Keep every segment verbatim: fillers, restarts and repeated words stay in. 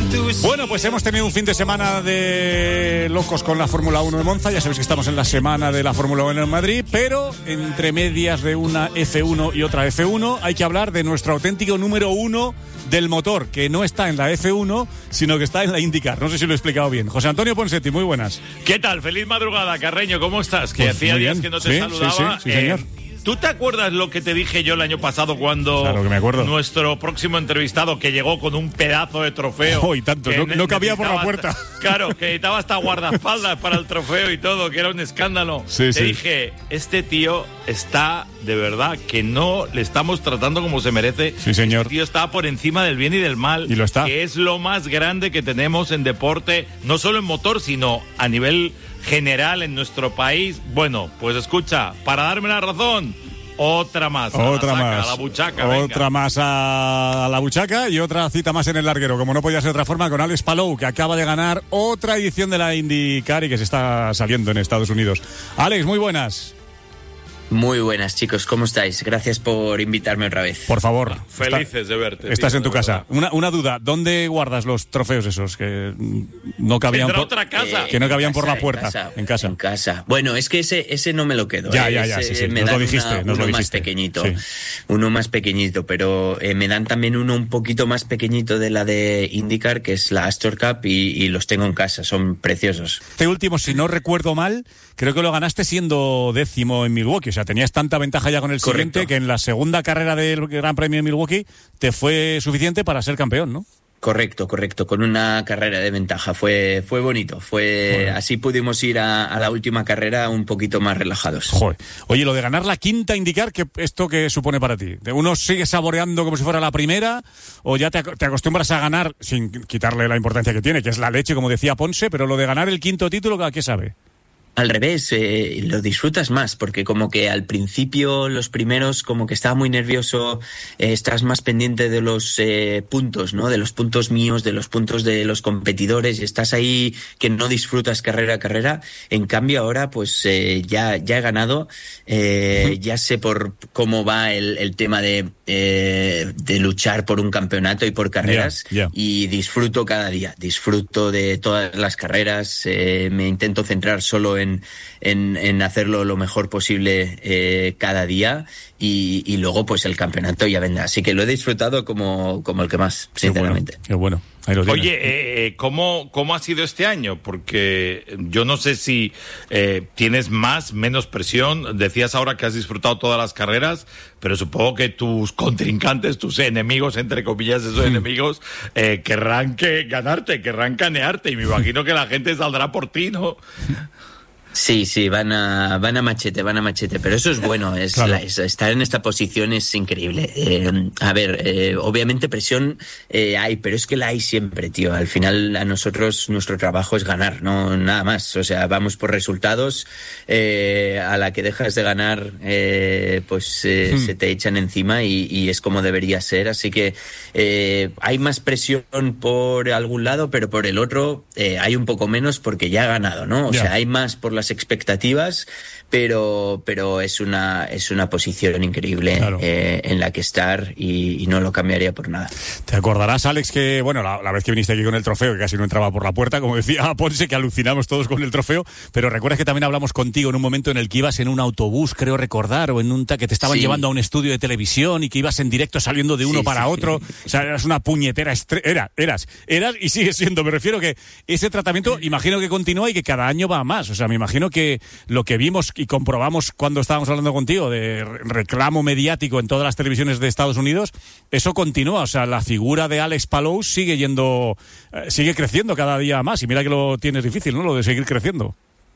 Bueno, pues hemos tenido un fin de semana de locos con la Fórmula uno de Monza. Ya sabéis que estamos en la semana de la Fórmula uno en Madrid, pero entre medias de una F uno y otra F uno hay que hablar de nuestro auténtico número uno del motor, que no está en la F uno, sino que está en la IndyCar. No sé si lo he explicado bien. José Antonio Ponsetti, muy buenas. ¿Qué tal? Feliz madrugada, Carreño. ¿Cómo estás? Que Pues hacía días bien. que no te Sí, saludaba. sí, sí, sí, señor. Eh, ¿Tú te acuerdas lo que te dije yo el año pasado cuando Claro que me acuerdo. nuestro próximo entrevistado, que llegó con un pedazo de trofeo? Oh, y tanto, no- no cabía por la puerta. Hasta, claro, que necesitaba hasta guardaespaldas para el trofeo y todo, que era un escándalo. Sí, te sí. dije, este tío está, de verdad, que no le estamos tratando como se merece. Sí, señor. Este tío está por encima del bien y del mal. Y lo está. Que es lo más grande que tenemos en deporte, no solo en motor, sino a nivel general en nuestro país. Bueno, pues escucha, para darme la razón, otra más. a Otra la saca, más. A la buchaca, venga. Otra más a la buchaca y otra cita más en el larguero, como no podía ser de otra forma, con Alex Palou, que acaba de ganar otra edición de la IndyCar y que se está saliendo en Estados Unidos. Alex, muy buenas. Muy buenas, chicos, ¿cómo estáis? Gracias por invitarme otra vez. Por favor. Felices está- de verte. Estás tío, en tu de casa. verdad. Una, una duda, ¿dónde guardas los trofeos esos que mm, no cabían Tendrá por, otra casa. que no en cabían por casa, la puerta? En casa. En casa. En casa. Bueno, es que ese ese no me lo quedo. Ya, eh. ya, ya, Ese sí, sí, me nos lo dan dijiste, una- nos lo uno más dijiste. pequeñito. Sí. Uno más pequeñito, pero eh, me dan también uno un poquito más pequeñito de la de IndyCar, que es la Astor Cup, y, y los tengo en casa, son preciosos. Este último, si no recuerdo mal, creo que lo ganaste siendo décimo en Milwaukee. O sea, tenías tanta ventaja ya con el Correcto. siguiente que en la segunda carrera del Gran Premio de Milwaukee te fue suficiente para ser campeón, ¿no? Correcto, correcto, con una carrera de ventaja. Fue fue bonito, fue Joder. así pudimos ir a, a la última carrera un poquito más relajados. Joder. Oye, lo de ganar la quinta IndyCar, ¿qué, ¿esto qué supone para ti? ¿Uno sigue saboreando como si fuera la primera o ya te, ac- te acostumbras a ganar sin quitarle la importancia que tiene, que es la leche, como decía Ponce, pero lo de ganar el quinto título, ¿a qué sabe? Al revés, eh, lo disfrutas más, porque como que al principio, los primeros, como que estaba muy nervioso, eh, estás más pendiente de los eh, puntos, ¿no? De los puntos míos, de los puntos de los competidores, y estás ahí que no disfrutas carrera a carrera. En cambio ahora, pues eh, ya, ya he ganado, eh, ya sé por cómo va el, el tema de, eh, de luchar por un campeonato y por carreras, Ya, ya. y disfruto cada día, disfruto de todas las carreras, eh, me intento centrar solo en, en, en hacerlo lo mejor posible eh, cada día, y, y luego pues el campeonato ya vendrá, así que lo he disfrutado como, como el que más, sinceramente. Qué bueno. Qué bueno. Ahí lo tienes. Oye, eh, eh, ¿cómo, ¿cómo ha sido este año? Porque yo no sé si eh, tienes más, menos presión. Decías ahora que has disfrutado todas las carreras, pero supongo que tus contrincantes, tus enemigos, entre comillas, esos Mm. enemigos, eh, querrán que ganarte, querrán canearte. Y me imagino que la gente saldrá por ti, ¿no? Sí, sí, van a, van a machete, van a machete, pero eso es bueno, es, Claro. la- es- estar en esta posición es increíble. Eh, a ver, eh, obviamente presión eh, hay, pero es que la hay siempre, tío. Al final a nosotros nuestro trabajo es ganar, no nada más. O sea, vamos por resultados, eh, a la que dejas de ganar, eh, pues eh, Hmm. se te echan encima, y, y es como debería ser. Así que eh, hay más presión por algún lado, pero por el otro eh, hay un poco menos porque ya ha ganado, ¿no? O Ya. sea, hay más por las expectativas, pero pero es una es una posición increíble, Claro. eh, en la que estar, y, y no lo cambiaría por nada. Te acordarás, Alex, que, bueno, la, la vez que viniste aquí con el trofeo, que casi no entraba por la puerta, como decía Ponce, que alucinamos todos con el trofeo, pero recuerdas que también hablamos contigo en un momento en el que ibas en un autobús, creo recordar, o en un ta que te estaban Sí. llevando a un estudio de televisión y que ibas en directo saliendo de uno Sí, para sí. otro. O sea, eras una puñetera estre- era, eras, eras y sigues siendo. Me refiero que ese tratamiento, imagino que continúa y que cada año va a más. O sea, me imagino que lo que vimos y comprobamos cuando estábamos hablando contigo de re- reclamo mediático en todas las televisiones de Estados Unidos, eso continúa. O sea, la figura de Alex Palou sigue yendo, eh, sigue creciendo cada día más. Y mira que lo tienes difícil, ¿no? Lo de seguir creciendo.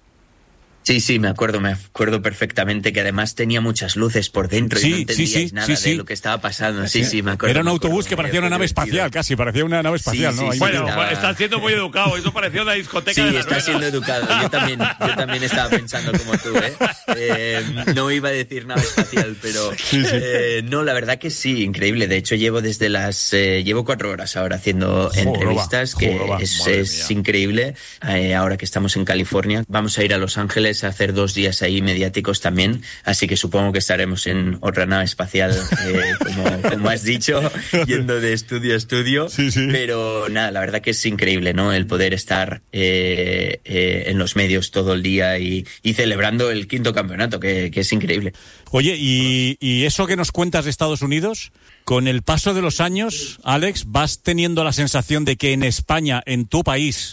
Sí, sí, me acuerdo, me acuerdo perfectamente, que además tenía muchas luces por dentro, Sí, y no sí, entendíais sí, nada sí, sí. de lo que estaba pasando. Sí, sí, me acuerdo. Era un me autobús acuerdo. que parecía Fue una nave divertido. espacial, casi, parecía una nave espacial, Sí, ¿no? sí, Ahí sí. Bueno, estaba- estás siendo muy educado. Eso parecía una discoteca Sí, de Las está Vegas. siendo educado. Yo también, yo también estaba pensando como tú, ¿eh? Eh, no iba a decir nada espacial, pero eh, no, la verdad que sí, increíble. De hecho, llevo desde las eh, llevo cuatro horas ahora haciendo Joder, entrevistas, va, que joder, va, es, madre es mía. increíble. Eh, ahora que estamos en California, vamos a ir a Los Ángeles espaciales, a hacer dos días ahí mediáticos también, así que supongo que estaremos en otra nave espacial, eh, como, como has dicho, yendo de estudio a estudio, sí, sí. Pero nada, la verdad que es increíble, ¿no? El poder estar eh, eh, en los medios todo el día y, y celebrando el quinto campeonato, que, que es increíble. Oye, y, y eso que nos cuentas de Estados Unidos, con el paso de los años, Alex, ¿vas teniendo la sensación de que en España, en tu país,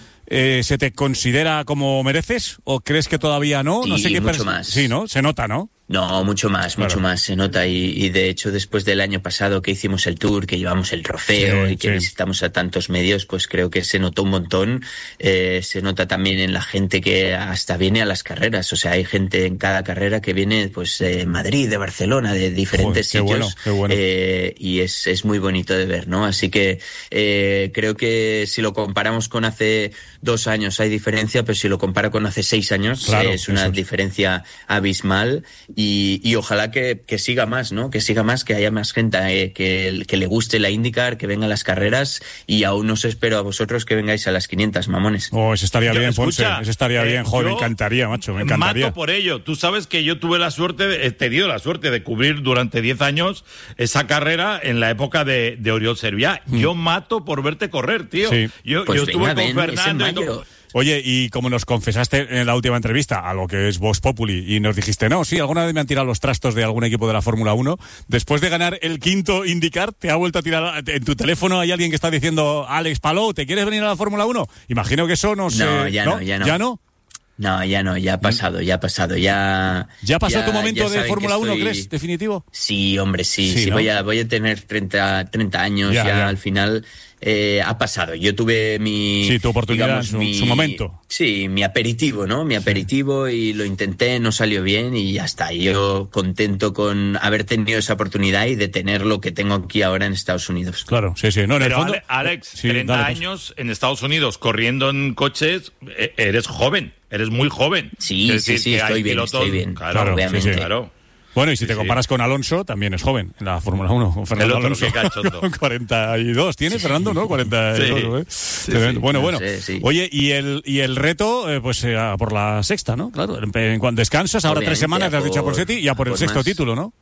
eh, se te considera como mereces? ¿O crees que todavía no? Sí, no sé qué mucho pers- más. Sí, ¿no? Se nota, ¿no? No, mucho más, Claro. mucho más, se nota. Y, y de hecho, después del año pasado que hicimos el tour, que llevamos el trofeo Sí, y que sí. visitamos a tantos medios, pues creo que se notó un montón. Eh, se nota también en la gente que hasta viene a las carreras. O sea, hay gente en cada carrera que viene pues de Madrid, de Barcelona, de diferentes Joder, qué sitios. bueno, qué bueno. Eh, y es, es muy bonito de ver, ¿no? Así que eh, creo que si lo comparamos con hace dos años hay diferencia, pero si lo comparo con hace seis años Claro, eh, es una eso es. diferencia abismal y, y ojalá que, que siga más, ¿no? Que siga más, que haya más gente eh, que, que le guste la IndyCar, que venga a las carreras y aún os espero a vosotros que vengáis a las quinientas, mamones. Oh, eso estaría Yo, bien, escucha, Ponce. Eso estaría eh, bien, joder, me yo encantaría, macho, me encantaría. Mato por ello. Tú sabes que yo tuve la suerte, de- he tenido la suerte de cubrir durante diez años esa carrera en la época de, de Oriol Serviá. Yo mato por verte correr, tío. Sí. Yo, Pues yo venga, estuve con ven, es en Fernando y mayo. todo. Oye, y como nos confesaste en la última entrevista, algo que es Vox Populi, y nos dijiste, no, sí, alguna vez me han tirado los trastos de algún equipo de la Fórmula uno, después de ganar el quinto IndyCar, ¿te ha vuelto a tirar en tu teléfono? ¿Hay alguien que está diciendo, Alex Palou, ¿te quieres venir a la Fórmula uno? Imagino que eso no sé... No, ya no, ya no. ¿Ya no? No, ya no, ya ha pasado, ya ha pasado, ya... ¿Ya pasó ya- tu momento ya de saben que Fórmula uno, estoy- crees, definitivo? Sí, hombre, sí, Sí, sí, ¿no? voy a voy a tener treinta, treinta años Ya, ya, ya. al final. Eh, ha pasado. Yo tuve mi... Sí, tu oportunidad, digamos, su- mi- su momento. Sí, mi aperitivo, ¿no? Mi aperitivo y lo intenté, no salió bien y ya está. Yo contento con haber tenido esa oportunidad y de tener lo que tengo aquí ahora en Estados Unidos. Claro, sí, sí. No, en el Pero fondo... Ale- Alex, Sí, treinta dale, pues. años en Estados Unidos corriendo en coches, eh, eres joven, eres muy joven. Sí, Es sí, decir, sí, que hay estoy bien, pilotos- estoy bien. Claro, Claro, obviamente. sí, sí. claro. Bueno, y si Sí, te sí. comparas con Alonso, también es joven en la Fórmula uno. Con Fernando El otro, Alonso. qué cachondo. cuarenta y dos tiene Fernando, ¿no? cuarenta y dos, Sí. ¿eh? Sí, Tremendo. sí. Bueno, No bueno. sé, sí. Oye, y el y el reto, eh, pues eh, a por la sexta, ¿no? Claro, en, en cuando descansas, ahora tres Obviamente, semanas, a te has dicho a por por- Setti, y a por a el por sexto más. título, ¿no?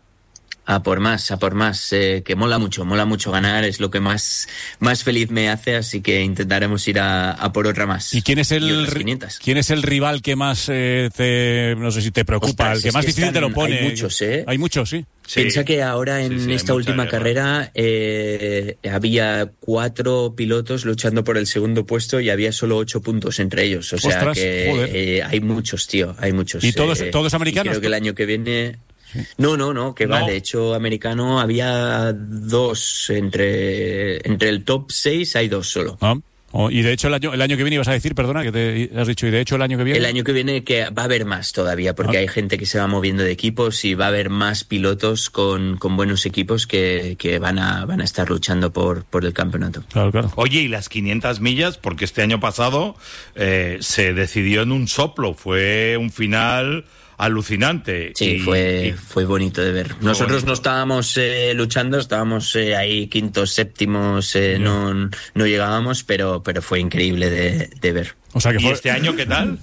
A por más, a por más, eh, que mola mucho, mola mucho ganar, es lo que más, más feliz me hace, así que intentaremos ir a, a por otra más. ¿Y quién es el otras ri- quinientas. quién es el rival que más eh, te, no sé si te preocupa, Ostras, el que es más que difícil te lo están- pone? hay muchos, ¿eh? Hay muchos, sí. Sí. Piensa que ahora en Sí, sí, hay esta mucha última guerra. carrera eh, había cuatro pilotos luchando por el segundo puesto y había solo ocho puntos entre ellos. O sea Ostras, que joder. eh, hay muchos, tío, hay muchos. ¿Y todos- eh, todos americanos? y creo que el año que viene... No, no, no, que va. No. De hecho, americano había dos entre, entre el top seis, hay dos solo. Ah, oh, y de hecho el año, el año que viene ibas a decir, perdona, que te has dicho, y de hecho el año que viene... El año que viene que va a haber más todavía, porque Ah. hay gente que se va moviendo de equipos y va a haber más pilotos con, con buenos equipos que, que van a van a estar luchando por, por el campeonato. Claro, claro. Oye, y las quinientas millas, porque este año pasado eh, se decidió en un soplo, fue un final alucinante. Sí, Y- fue, y- fue bonito de ver. Nosotros bonito. no estábamos eh, luchando, estábamos eh, ahí quintos, séptimos, eh, no, no llegábamos, pero, pero fue increíble de, de ver. O sea que ¿Y fue... este año qué tal?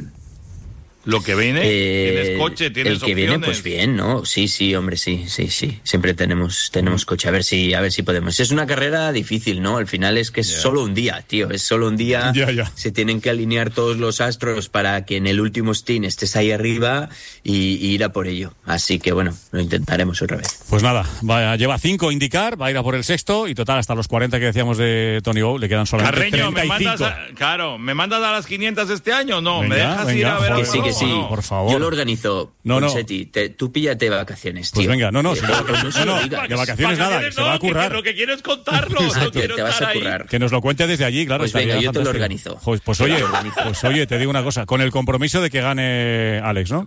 Lo que viene, Eh, tienes coche, tienes el que opciones. viene, pues bien, ¿no? Sí, sí, hombre, sí, sí, sí. Siempre tenemos, tenemos coche. A ver si, a ver si podemos. Es una carrera difícil, ¿no? Al final es que es Ya. solo un día, tío. Es solo un día. Ya, ya. Se tienen que alinear todos los astros para que en el último stint estés ahí arriba y, y ir a por ello. Así que bueno, lo intentaremos otra vez. Pues nada, va, lleva cinco indicar, va a ir a por el sexto y total hasta los cuarenta que decíamos de Tony Bow le quedan solamente Carreño, treinta ¿me y mandas cinco. a, claro, ¿me mandas a las quinientas este año? No, Venga, ¿me dejas ir venga, a ver joder, Que sí, que algo, sí. o no? Por favor. Yo lo organizo, No, no. Ponseti. Te- tú píllate vacaciones, tío. Pues venga, no, no, Eh, si no- no se no, lo no, digas. de vacaciones nada, que se va a no, que- currar. que lo que quiero es contarlo, Ah, no que quiero te vas estar a ahí. currar. Que nos lo cuente desde allí, claro. Pues estaría venga, yo te lo fantástico. organizo. Pues, pues Te lo oye, organizo. pues oye, te digo una cosa, con el compromiso de que gane Alex, ¿no?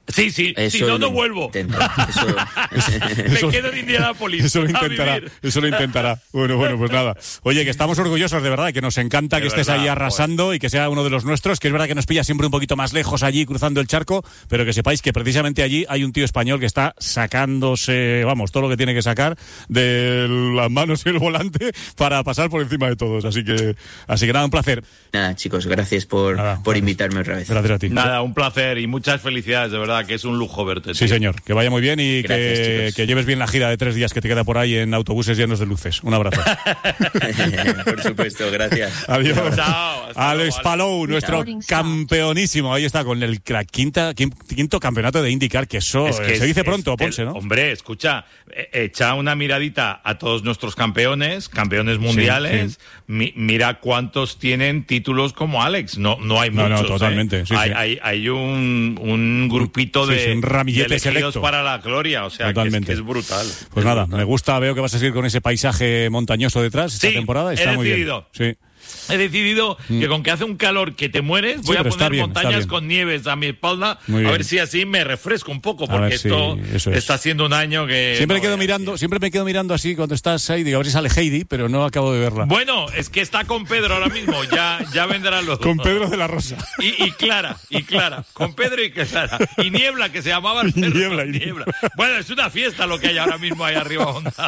Sí, sí, Eso si no, lo no vuelvo. intenta. Eso... Me quedo en Indianápolis. Eso lo intentará, eso lo intentará. Bueno, bueno, pues nada. Oye, que estamos orgullosos de verdad, que nos encanta de que estés verdad, ahí arrasando joder. Y que sea uno de los nuestros, que es verdad que nos pilla siempre un poquito más lejos allí cruzando el charco, pero que sepáis que precisamente allí hay un tío español que está sacándose, vamos, todo lo que tiene que sacar de las manos y el volante para pasar por encima de todos. Así que, así que nada, un placer. Nada, chicos, gracias por, nada, por gracias. invitarme otra vez. Gracias a ti. Nada, un placer y muchas felicidades, de verdad, que es un lujo verte. Tío. Sí, señor, que vaya muy bien y Gracias, que, que lleves bien la gira de tres días que te queda por ahí en autobuses llenos de luces. Un abrazo. Por supuesto, gracias. Adiós. Chao. Alex Palou, nuestro campeonísimo. Ahí está, con el la quinta, quinto campeonato de IndyCar, que eso es que se dice es, pronto, es, Ponce, ¿no? Hombre, escucha, echa una miradita a todos nuestros campeones, campeones mundiales. Sí, sí. Mi, mira cuántos tienen títulos como Alex. No, no hay no, muchos. No, totalmente. ¿eh? Sí, hay, sí. hay, hay un, un grupito de, sí, sí, un ramillete de selecto para la gloria. O sea, totalmente. Que es, que es brutal. Pues es nada, brutal. me gusta, veo que vas a seguir con ese paisaje montañoso detrás esta sí, temporada. Está he muy decidido. bien. Sí. He decidido mm. que con que hace un calor que te mueres, sí, voy a poner bien, montañas con nieves a mi espalda, muy a ver bien. si así me refresco un poco, A porque si esto es. está siendo un año que... Siempre, no me quedo veas, mirando, tío. siempre me quedo mirando así cuando estás ahí, digo, a ver si sale Heidi, pero no acabo de verla. Bueno, es que está con Pedro ahora mismo, ya, ya vendrán los Con Pedro de la Rosa. Y, y Clara, y Clara, con Pedro y Clara. Y Niebla, que se llamaba el perro. Niebla, y Niebla. Bueno, es una fiesta lo que hay ahora mismo ahí arriba.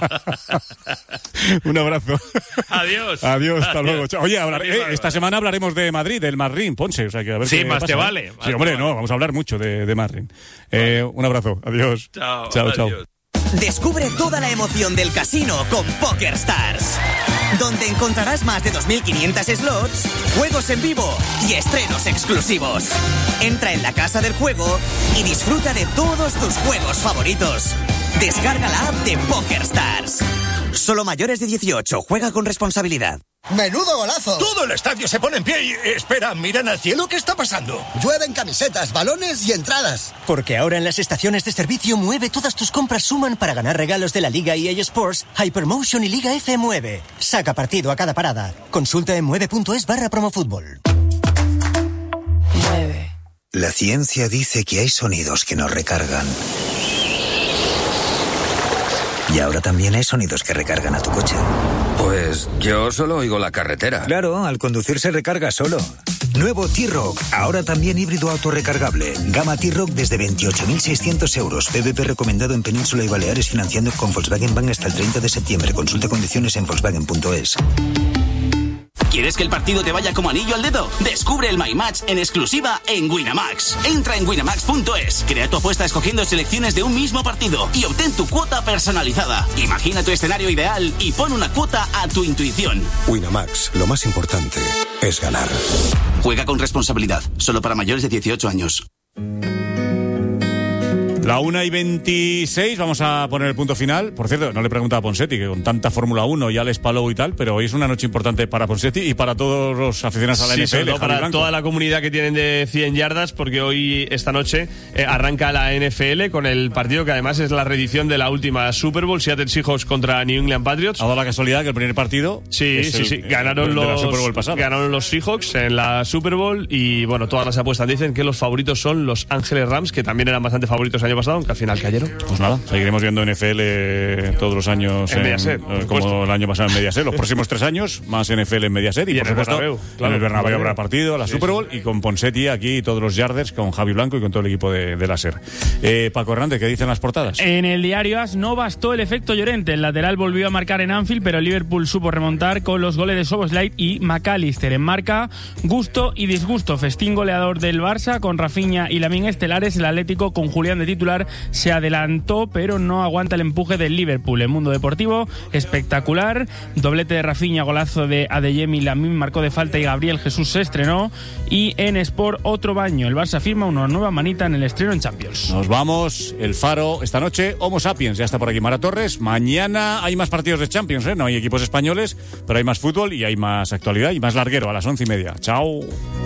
Un abrazo. Adiós. Adiós, hasta Adiós. luego. Oye, hablar, eh, esta semana hablaremos de Madrid, del Marrín, Ponce. O sea, que a ver sí, qué más pasa, te ¿eh? vale. Sí, hombre, vale. No, vamos a hablar mucho de, de Marrín. Eh, un abrazo. Adiós. Chao. Chao, chao. Adiós. Descubre toda la emoción del casino con PokerStars, donde encontrarás más de dos mil quinientos slots, juegos en vivo y estrenos exclusivos. Entra en la casa del juego y disfruta de todos tus juegos favoritos. Descarga la app de PokerStars. Solo mayores de dieciocho. Juega con responsabilidad. ¡Menudo golazo! Todo el estadio se pone en pie y... Espera, miran al cielo, ¿qué está pasando? Llueven camisetas, balones y entradas. Porque ahora en las estaciones de servicio Mueve todas tus compras suman para ganar regalos de la Liga E A Sports, Hypermotion y Liga F Mueve. Saca partido a cada parada. Consulta en mueve.es barra promofútbol. Mueve. La ciencia dice que hay sonidos que nos recargan. Y ahora también hay sonidos que recargan a tu coche. Pues yo solo oigo la carretera. Claro, al conducir se recarga solo. Nuevo T-Rock, ahora también híbrido autorrecargable. Gama T-Rock desde veintiocho mil seiscientos euros. P V P recomendado en Península y Baleares, financiando con Volkswagen Bank hasta el treinta de septiembre. Consulta condiciones en Volkswagen punto es. ¿Quieres que el partido te vaya como anillo al dedo? Descubre el My Match en exclusiva en Winamax. Entra en winamax punto es, crea tu apuesta escogiendo selecciones de un mismo partido y obtén tu cuota personalizada. Imagina tu escenario ideal y pon una cuota a tu intuición. Winamax, lo más importante es ganar. Juega con responsabilidad, solo para mayores de dieciocho años. La una y veintiséis, vamos a poner el punto final. Por cierto, no le preguntaba a Ponsetti, que con tanta Fórmula uno y Alex Palou y tal, pero hoy es una noche importante para Ponsetti y para todos los aficionados a la sí, N F L. Sobre todo para Blanco. Toda la comunidad que tienen de cien yardas, porque hoy, esta noche, eh, arranca la N F L con el partido que además es la reedición de la última Super Bowl, Seattle Seahawks contra New England Patriots. Ha dado la casualidad que el primer partido Sí, sí, el, sí. Ganaron, el de la los, Super Bowl pasada. ganaron los Seahawks en la Super Bowl y, bueno, todas las apuestas dicen que los favoritos son los Ángeles Rams, que también eran bastante favoritos el año pasado, aunque al final cayeron. Pues nada, seguiremos viendo N F L todos los años en, en Mediaset, eh, como el año pasado en Mediaset. Los próximos tres años, más N F L en Mediaset y, y por en el supuesto, Bernabéu, claro, en el Bernabéu Bernabéu. habrá partido, la sí, Super Bowl sí. y con Ponsetti aquí todos los Yarders, con Javi Blanco y con todo el equipo de, de la SER. Eh, Paco Hernández, ¿qué dicen las portadas? En el diario As no bastó el efecto Llorente. El lateral volvió a marcar en Anfield, pero Liverpool supo remontar con los goles de Szoboszlai y McAllister. En marca, gusto y disgusto. Festín goleador del Barça con Rafinha y Lamine estelares. El Atlético con Julián de titular se adelantó, pero no aguanta el empuje del Liverpool. En Mundo Deportivo, espectacular. Doblete de Rafinha, golazo de Adeyemi, Lamine marcó de falta y Gabriel Jesús se estrenó. Y en Sport, otro baño. El Barça firma una nueva manita en el estreno en Champions. Nos vamos, el Faro, esta noche, Homo Sapiens, ya está por aquí Mara Torres. Mañana hay más partidos de Champions, ¿eh? No hay equipos españoles, pero hay más fútbol y hay más actualidad y más larguero a las once y media. Chao.